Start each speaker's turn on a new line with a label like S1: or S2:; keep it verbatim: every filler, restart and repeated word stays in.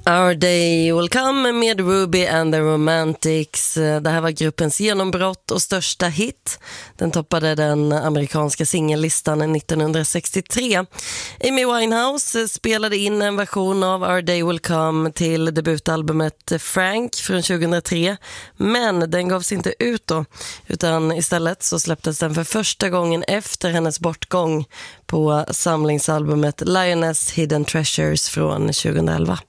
S1: Our Day Will Come med Ruby and the Romantics. Det här var gruppens genombrott och största hit. Den toppade den amerikanska singellistan nittonhundrasextiotre. Amy Winehouse spelade in en version av Our Day Will Come till debutalbumet Frank från tjugohundratre. Men den gavs inte ut då, utan istället så släpptes den för första gången efter hennes bortgång på samlingsalbumet Lioness Hidden Treasures från tjugohundraelva.